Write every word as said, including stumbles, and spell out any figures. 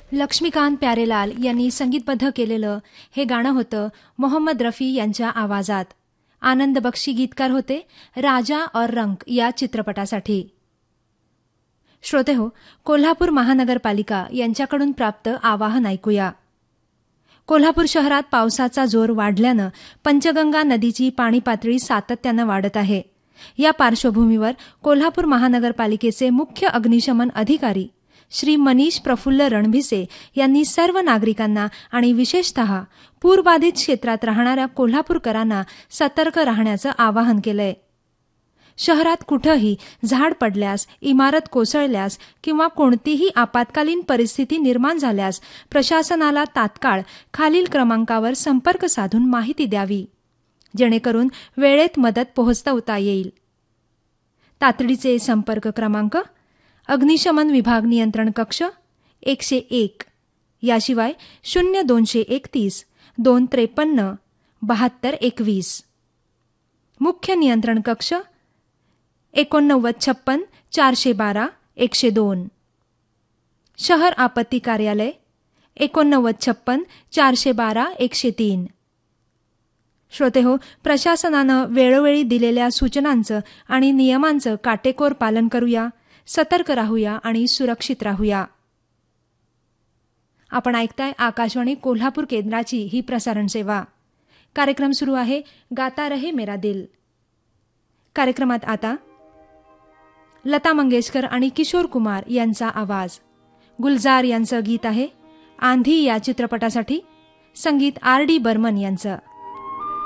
लक्ष्मीकांत प्यारेलाल यांनी संगीतबद्ध केलेलं हे गाणं होतं मोहम्मद रफी यांच्या आवाजात. आनंद बक्षी गीतकार होते राजा और रंक या चित्रपटासाठी. श्रोतेहो, कोल्हापूर महानगरपालिका यांच्याकडून प्राप्त आवाहन ऐकूया. कोल्हापूर शहरात पावसाचा जोर वाढल्यानं पंचगंगा नदीची पाणी पातळी सातत्यानं वाढत आहे. या पार्श्वभूमीवर कोल्हापूर महानगरपालिकेचे मुख्य अग्निशमन अधिकारी श्री मनीष प्रफुल्ल रणभिसे यांनी सर्व नागरिकांना आणि विशेषतः पूरबाधित क्षेत्रात राहणाऱ्या कोल्हापूरकरांना सतर्क राहण्याचं आवाहन केलंय. शहरात कुठंही झाड पडल्यास, इमारत कोसळल्यास किंवा कोणतीही आपत्कालीन परिस्थिती निर्माण झाल्यास प्रशासनाला तात्काळ खालील क्रमांकावर संपर्क साधून माहिती द्यावी, जेणेकरून वेळेत मदत पोहोचवता येईल. तातडीचे संपर्क क्रमांक: अग्निशमन विभाग नियंत्रण कक्ष एकशे एक, याशिवाय शून्य दोनशे एकतीस दोन त्रेपन्न बहात्तर एकवीस. मुख्य नियंत्रण कक्ष एकोणनव्वद छप्पन चारशे बारा एकशे दोन. शहर आपत्ती कार्यालय एकोणनव्वद छप्पन चारशे बारा एकशे तीन. श्रोतेहो, प्रशासनानं वेळोवेळी दिलेल्या सूचनांचं आणि नियमांचं काटेकोर पालन करूया, सतर्क राहूया आणि सुरक्षित राहूया. आपण ऐकताय आकाशवाणी कोल्हापूर केंद्राची ही प्रसारण सेवा. कार्यक्रम सुरू आहे गाता रहे मेरा दिल. कार्यक्रमात आता लता मंगेशकर आणि किशोर कुमार यांचा आवाज. गुलजार यांचं गीत आहे आंधी या चित्रपटासाठी. संगीत आर डी बर्मन यांचं.